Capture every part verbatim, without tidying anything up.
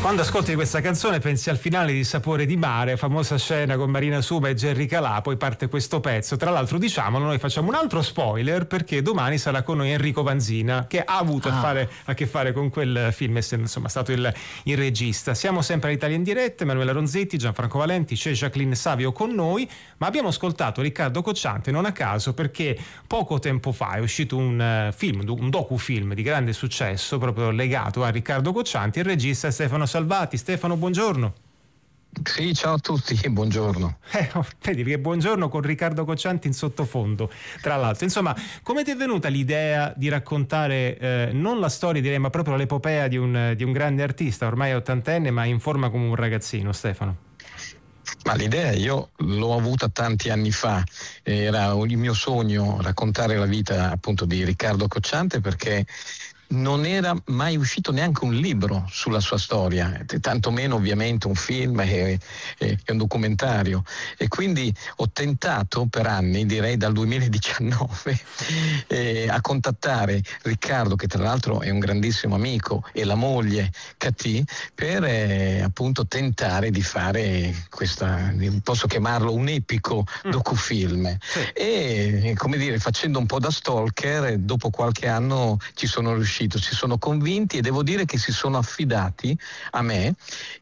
Quando ascolti questa canzone pensi al finale di Sapore di Mare, famosa scena con Marina Suba e Jerry Calà, poi parte questo pezzo. Tra l'altro, diciamolo, noi facciamo un altro spoiler perché domani sarà con noi Enrico Vanzina, che ha avuto ah. a, fare, a che fare con quel film, essendo insomma stato il, il regista. Siamo sempre all'Italia in diretta, Emanuela Ronzetti, Gianfranco Valenti, c'è Jacqueline Savio con noi, ma abbiamo ascoltato Riccardo Cocciante non a caso perché poco tempo fa è uscito un uh, film, un docufilm di grande successo proprio legato a Riccardo Cocciante, il regista Stefano Salvati. Stefano, buongiorno. Sì, ciao a tutti, buongiorno. Eh, vedi che buongiorno con Riccardo Coccianti in sottofondo, tra l'altro. Insomma, come ti è venuta l'idea di raccontare eh, non la storia, direi, ma proprio l'epopea di un, di un grande artista, ormai ottantenne, ma in forma come un ragazzino, Stefano? Ma l'idea io l'ho avuta tanti anni fa, era il mio sogno raccontare la vita appunto di Riccardo Cocciante, perché non era mai uscito neanche un libro sulla sua storia, tantomeno ovviamente un film e, e, e un documentario, e quindi ho tentato per anni, direi dal duemiladiciannove, eh, a contattare Riccardo, che tra l'altro è un grandissimo amico, e la moglie Catì, per eh, appunto tentare di fare questa, posso chiamarlo un epico mm. docufilm. Sì. E come dire, facendo un po' da stalker, dopo qualche anno ci sono riuscito, si sono convinti e devo dire che si sono affidati a me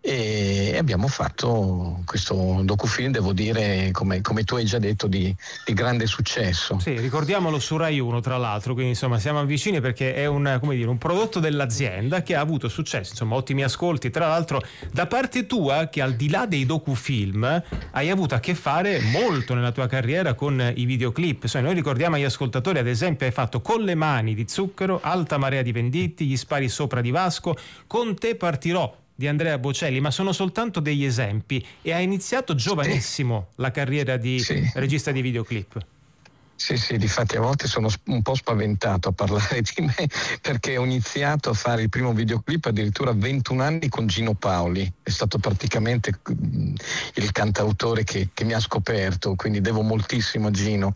e abbiamo fatto questo docufilm, devo dire, come, come tu hai già detto, di, di grande successo. Sì, ricordiamolo su Rai uno tra l'altro, quindi insomma siamo vicini perché è un, come dire, un prodotto dell'azienda che ha avuto successo, insomma ottimi ascolti, tra l'altro da parte tua, che al di là dei docufilm hai avuto a che fare molto nella tua carriera con i videoclip. Insomma, noi ricordiamo agli ascoltatori, ad esempio, hai fatto Con le mani di Zucchero, Alta marea di Venditti, Gli spari sopra di Vasco, Con te partirò di Andrea Bocelli, ma sono soltanto degli esempi, e ha iniziato giovanissimo sì. la carriera di sì. regista di videoclip. Sì, sì, difatti a volte sono un po' spaventato a parlare di me, perché ho iniziato a fare il primo videoclip addirittura a ventuno anni con Gino Paoli, è stato praticamente il cantautore che, che mi ha scoperto, quindi devo moltissimo a Gino.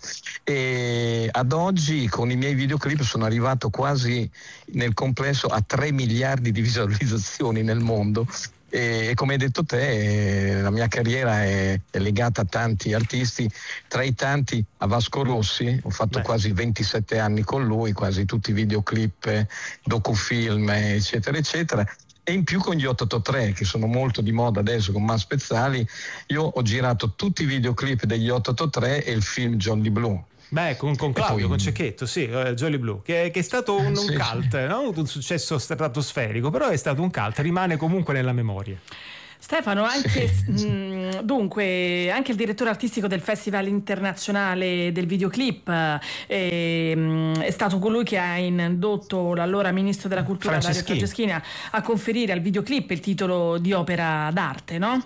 E ad oggi con i miei videoclip sono arrivato quasi nel complesso a tre miliardi di visualizzazioni nel mondo. E come hai detto te, la mia carriera è, è legata a tanti artisti, tra i tanti a Vasco Rossi, ho fatto Beh. quasi ventisette anni con lui, quasi tutti i videoclip, docufilm, eccetera eccetera, e in più con gli otto otto tre, che sono molto di moda adesso con Mas Pezzali. Io ho girato tutti i videoclip degli otto otto tre e il film Jolly Blue. Beh, con, con Claudio, poi, con Cecchetto, sì, uh, Jolly Blue, che, che è stato un, sì, un cult, sì. non ha avuto un successo stratosferico, però è stato un cult, rimane comunque nella memoria. Stefano, anche sì. mh, dunque anche il direttore artistico del Festival Internazionale del Videoclip eh, mh, è stato colui che ha indotto l'allora ministro della Cultura Dario Franceschini a conferire al videoclip il titolo di opera d'arte, no?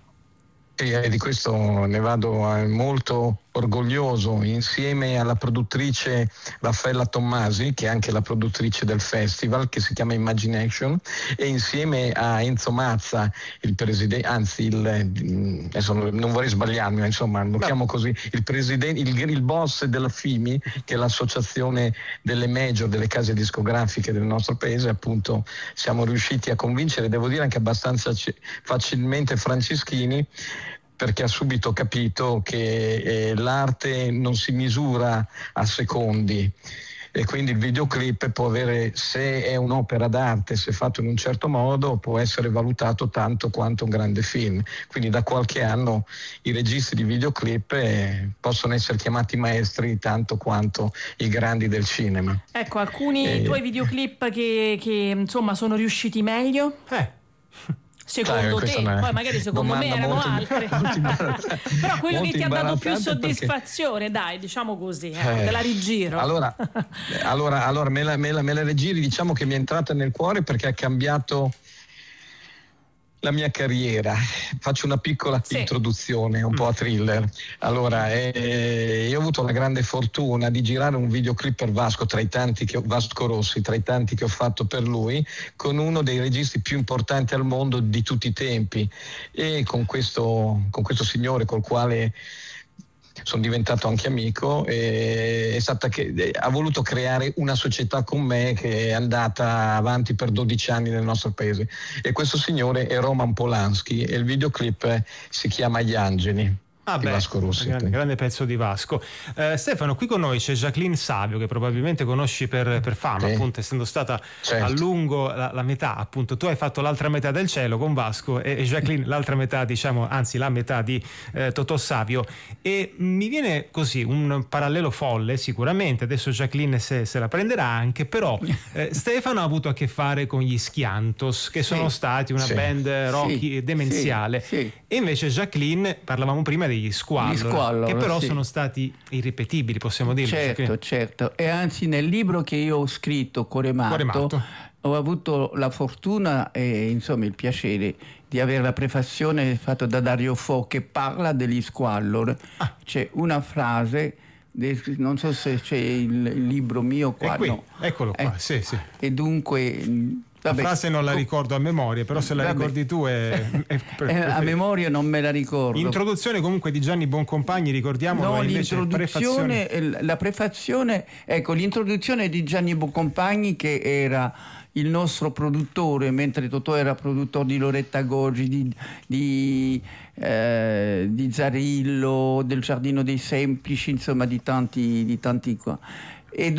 E di questo ne vado molto orgoglioso, insieme alla produttrice Raffaella Tommasi, che è anche la produttrice del festival, che si chiama Imagination, e insieme a Enzo Mazza, il presidente, anzi il, adesso non vorrei sbagliarmi, ma insomma lo no. chiamo così, il presidente, il, il boss della F I M I, che è l'associazione delle major, delle case discografiche del nostro paese. Appunto siamo riusciti a convincere, devo dire anche abbastanza facilmente, Franceschini, perché ha subito capito che eh, l'arte non si misura a secondi, e quindi il videoclip può avere, se è un'opera d'arte, se fatto in un certo modo, può essere valutato tanto quanto un grande film. Quindi da qualche anno i registi di videoclip eh, possono essere chiamati maestri tanto quanto i grandi del cinema. Ecco, alcuni eh, tuoi videoclip che, che insomma sono riusciti meglio? Eh. Secondo te, poi magari secondo me erano molto, altri però quello che ti ha dato più soddisfazione, perché... dai, diciamo così, ecco, eh, te la rigiro. Allora, allora, allora me, la, me, la, me la rigiri, diciamo che mi è entrata nel cuore perché ha cambiato la mia carriera. Faccio una piccola sì. introduzione, un mm. po' a thriller. Allora, eh, io ho avuto la grande fortuna di girare un videoclip per Vasco, tra i tanti che ho, Vasco Rossi, tra i tanti che ho fatto per lui, con uno dei registi più importanti al mondo di tutti i tempi, e con questo, con questo signore col quale sono diventato anche amico e è stata che ha voluto creare una società con me che è andata avanti per dodici anni nel nostro paese, e questo signore è Roman Polanski e il videoclip si chiama Gli Angeli. Ah beh, Vasco Rossi, grande, grande pezzo di Vasco. Eh, Stefano, qui con noi c'è Jacqueline Savio, che probabilmente conosci per, per fama, sì, appunto essendo stata certo. a lungo la, la metà, appunto tu hai fatto l'altra metà del cielo con Vasco e, e Jacqueline l'altra metà, diciamo, anzi la metà di eh, Totò Savio, e mi viene così un parallelo folle sicuramente, adesso Jacqueline se, se la prenderà anche, però eh, Stefano ha avuto a che fare con gli Schiantos, che sì, sono stati una sì. band rock sì, demenziale, sì, sì. e invece Jacqueline, parlavamo prima dei gli Squallor, gli Squallor, che però sì. sono stati irripetibili, possiamo dirlo. Certo, certo. E anzi nel libro che io ho scritto, Cuore Matto, Cuore Matto. ho avuto la fortuna e insomma il piacere di avere la prefazione fatta da Dario Fo, che parla degli Squallor. Ah. C'è una frase, non so se c'è il, il libro mio qua. È qui, no. Eccolo qua, eh, sì, sì. E dunque... Vabbè, la frase non la ricordo a memoria, però se la vabbè. ricordi tu è, è per, eh, a memoria non me la ricordo. Introduzione comunque di Gianni Boncompagni, ricordiamolo. No, l'introduzione, prefazione. la prefazione, ecco, l'introduzione di Gianni Boncompagni, che era il nostro produttore, mentre Totò era produttore di Loretta Goggi, di, di, eh, di Zarillo, del Giardino dei Semplici, insomma di tanti, di tanti qua. E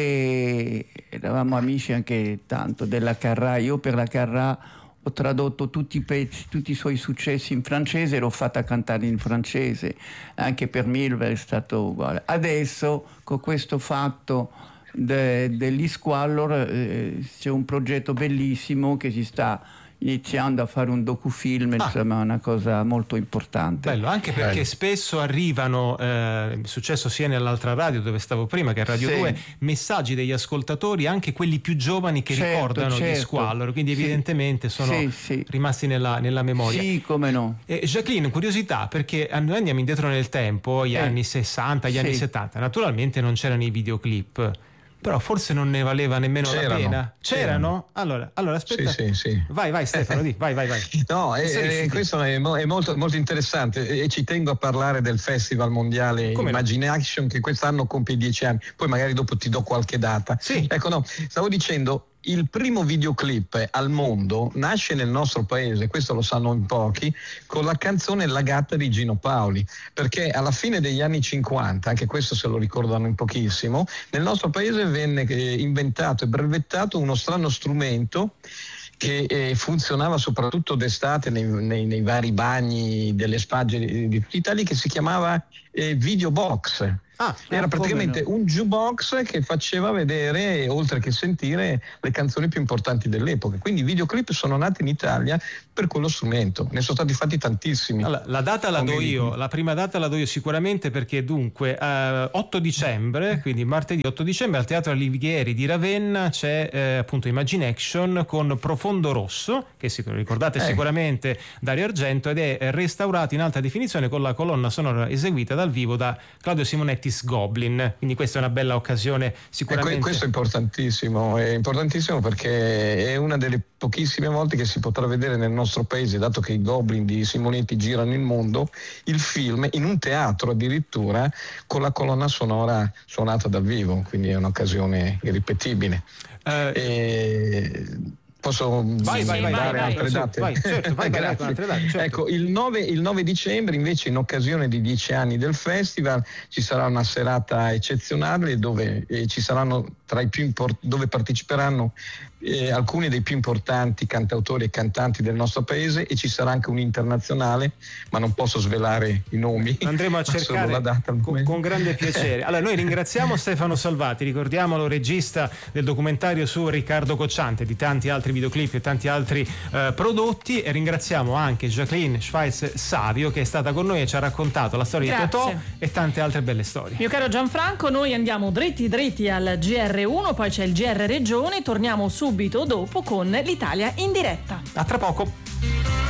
dunque eravamo amici anche tanto della Carrà. Io per la Carrà ho tradotto tutti i pezzi, tutti i suoi successi in francese e l'ho fatta cantare in francese. Anche per Milver è stato uguale. Adesso con questo fatto de, degli Squallor eh, c'è un progetto bellissimo che si sta iniziando a fare un docufilm, ah. insomma una cosa molto importante. Bello, anche perché Bello. spesso arrivano, eh, è successo sia nell'altra radio dove stavo prima che a Radio sì. due, messaggi degli ascoltatori, anche quelli più giovani che certo, ricordano certo. gli Squallor, quindi sì. evidentemente sono sì, sì. rimasti nella, nella memoria. Sì, come no. E Jacqueline, curiosità, perché noi andiamo indietro nel tempo, gli eh. anni sessanta, gli sì. anni settanta, naturalmente non c'erano i videoclip. Però forse non ne valeva nemmeno c'erano, la pena. C'erano? c'erano? Allora, allora aspetta. Sì, sì, sì. Vai, vai Stefano, di, vai, vai, vai. No, e, e questo è, è molto, molto interessante e ci tengo a parlare del Festival Mondiale Come Imagination no? che quest'anno compie dieci anni. Poi magari dopo ti do qualche data. Sì. Ecco, no, stavo dicendo, il primo videoclip al mondo nasce nel nostro paese, questo lo sanno in pochi, con la canzone La gatta di Gino Paoli, perché alla fine degli anni cinquanta, anche questo se lo ricordano in pochissimo, nel nostro paese venne inventato e brevettato uno strano strumento che eh, funzionava soprattutto d'estate nei, nei, nei vari bagni delle spiagge di, di tutta Italia, che si chiamava eh, Videobox. Ah, era praticamente no? un jukebox che faceva vedere, oltre che sentire, le canzoni più importanti dell'epoca. Quindi i videoclip sono nati in Italia per quello strumento. Ne sono stati fatti tantissimi. Allora, la data la do io, la prima data la do io sicuramente, perché dunque eh, otto dicembre, quindi martedì otto dicembre, al Teatro Alighieri di Ravenna c'è eh, appunto Imagination con Profondo Rosso, che si, ricordate eh. sicuramente Dario Argento, ed è restaurato in alta definizione con la colonna sonora eseguita dal vivo da Claudio Simonetti Goblin, quindi questa è una bella occasione sicuramente. E questo è importantissimo, è importantissimo perché è una delle pochissime volte che si potrà vedere nel nostro paese, dato che i Goblin di Simonetti girano il mondo, il film in un teatro addirittura con la colonna sonora suonata dal vivo, quindi è un'occasione irripetibile. Uh, e... Posso vai, vai, vai, dare vai, altre vai, date? Vai, certo, vai, vai, altre date certo. Ecco, il nove, il nove dicembre invece, in occasione di dieci anni del festival, ci sarà una serata eccezionale dove eh, ci saranno tra i più import- dove parteciperanno eh, alcuni dei più importanti cantautori e cantanti del nostro paese, e ci sarà anche un internazionale, ma non posso svelare i nomi. Andremo a cercare la data con, con grande piacere. Allora, noi ringraziamo Stefano Salvati, ricordiamolo, regista del documentario su Riccardo Cocciante, di tanti altri videoclip e tanti altri eh, prodotti, e ringraziamo anche Jacqueline Schweitz Savio, che è stata con noi e ci ha raccontato la storia Grazie. di Totò e tante altre belle storie. Mio caro Gianfranco, noi andiamo dritti dritti al G R uno, poi c'è il G R Regione, torniamo subito dopo con l'Italia in diretta. A tra poco.